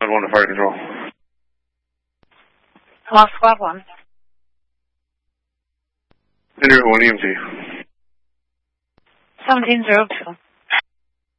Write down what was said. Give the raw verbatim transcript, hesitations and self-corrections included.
Squad one to fire control. Hello, Squad one. Interior one E M T. seventeen zero two.